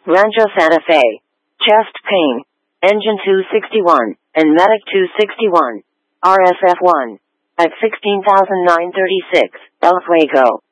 Rancho Santa Fe, chest pain, engine 261, and medic 261, RSF1, at 16,936, El Fuego.